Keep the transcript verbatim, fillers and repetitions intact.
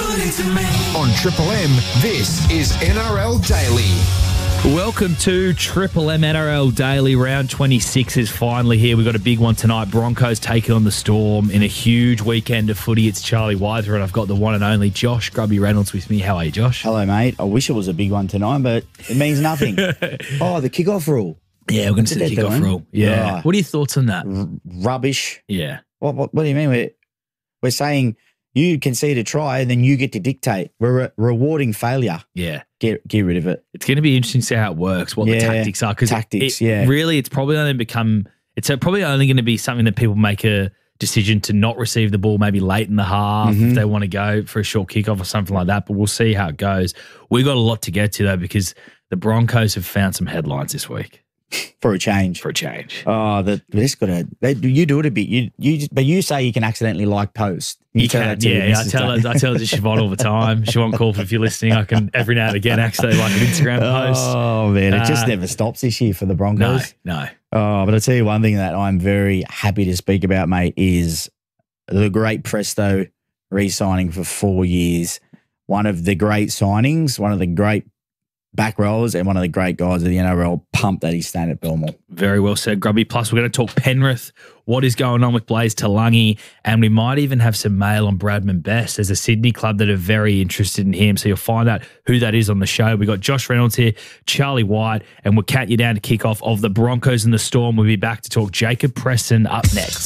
On Triple M, this is N R L Daily. Welcome to Triple M N R L Daily. Round twenty-six is finally here. We've got a big one tonight. Broncos taking on the Storm in a huge weekend of footy. It's Charlie Weiser and I've got the one and only Josh Grubby Reynolds with me. How are you, Josh? Hello, mate. I wish it was a big one tonight, but it means nothing. Oh, the kickoff rule. Yeah, we're going to see the kickoff doing? rule. Yeah. Oh. What are your thoughts on that? R- rubbish. Yeah. What, what What do you mean? We're, we're saying you concede a try and then you get to dictate. We're re- rewarding failure. Yeah. Get get rid of it. It's going to be interesting to see how it works, what the Yeah, tactics are. Because tactics, it, yeah. really, it's probably only become, it's probably only going to be something that people make a decision to not receive the ball maybe late in the half Mm-hmm. if they want to go for a short kickoff or something like that. But we'll see how it goes. We got a lot to get to, though, because the Broncos have found some headlines this week. For a change. For a change. Oh, the, this got to. You do it a bit. You you, but you say you can accidentally like post. You, tell can, that to yeah. I Missus tell, Day. her, I tell it to Siobhan all the time. Siobhan Corf, if you're listening, I can every now and again accidentally like an Instagram post. Oh man, it just Uh, never stops this year for the No, Broncos. no. Oh, but I'll tell you one thing that I'm very happy to speak about, mate, is the great Presto re-signing for four years. One of the great signings, one of the great back rollers, and one of the great guys of the N R L. Pumped that he's staying at Belmore. Very well said, Grubby. Plus, we're going to talk Penrith, what is going on with Blaze Talangi, and we might even have some mail on Bradman Best. There's a Sydney club that are very interested in him, so you'll find out who that is on the show. We've got Josh Reynolds here, Charlie White, and we'll count you down to kick off of the Broncos and the Storm. We'll be back to talk Jacob Preston up next.